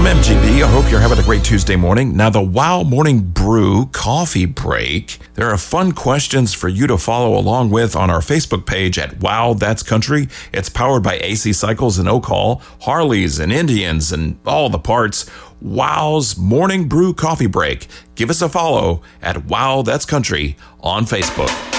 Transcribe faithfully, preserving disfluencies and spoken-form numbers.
I'm M G B. I hope you're having a great Tuesday morning. Now, the Wow Morning Brew coffee break. There are fun questions for you to follow along with on our Facebook page at Wow That's Country. It's powered by A C Cycles and Oak Hall, Harleys and Indians and all the parts. Wow's Morning Brew coffee break. Give us a follow at Wow That's Country on Facebook.